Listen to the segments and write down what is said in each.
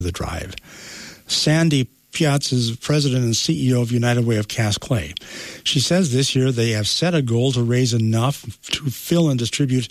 the drive. Sandy Piatz is president and CEO of United Way of Cass Clay. She says this year they have set a goal to raise enough to fill and distribute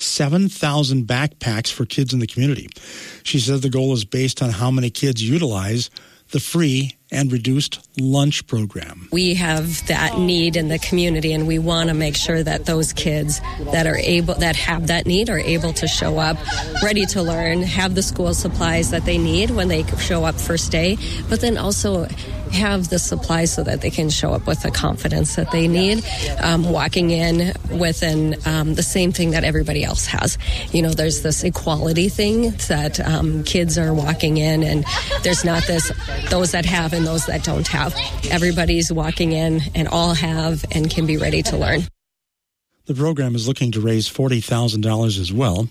7,000 backpacks for kids in the community. She says the goal is based on how many kids utilize the free and reduced lunch program. We have that need in the community, and we want to make sure that those kids that have that need are able to show up ready to learn, have the school supplies that they need when they show up first day, but then also have the supplies so that they can show up with the confidence that they need, walking in within the same thing that everybody else has. You know, there's this equality thing that kids are walking in, and there's not those that have and those that don't have. Everybody's walking in and all have and can be ready to learn. The program is looking to raise $40,000 as well.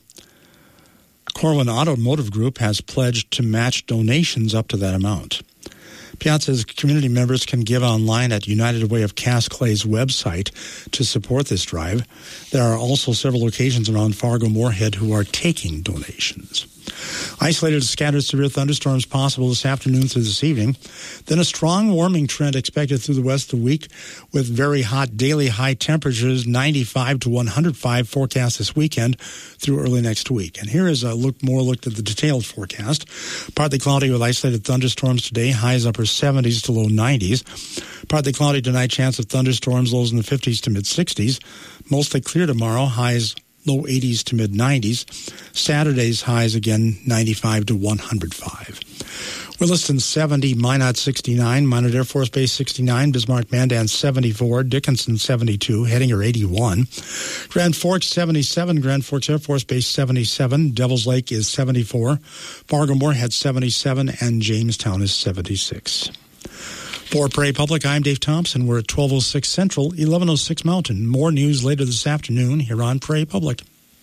Corwin Automotive Group has pledged to match donations up to that amount. Piatz says community members can give online at United Way of Cass Clay's website to support this drive. There are also several locations around Fargo-Moorhead who are taking donations. Isolated scattered severe thunderstorms possible this afternoon through this evening. Then a strong warming trend expected through the rest of the week with very hot daily high temperatures, 95 to 105 forecast this weekend through early next week. And here is a look at the detailed forecast. Partly cloudy with isolated thunderstorms today, highs upper 70s to low 90s. Partly cloudy tonight, chance of thunderstorms, lows in the 50s to mid 60s. Mostly clear tomorrow, highs low 80s to mid-90s. Saturday's highs again 95 to 105. Williston 70, Minot 69, Minot Air Force Base 69, Bismarck Mandan 74, Dickinson 72, Hettinger 81, Grand Forks 77, Grand Forks Air Force Base 77, Devils Lake is 74, Fargo-Moorhead 77, and Jamestown is 76. For Prairie Public, I'm Dave Thompson. We're at 1206 Central, 1106 Mountain. More news later this afternoon here on Prairie Public.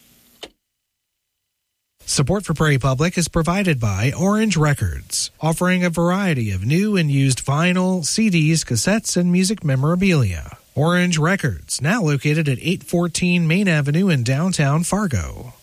Support for Prairie Public is provided by Orange Records, offering a variety of new and used vinyl, CDs, cassettes, and music memorabilia. Orange Records, now located at 814 Main Avenue in downtown Fargo.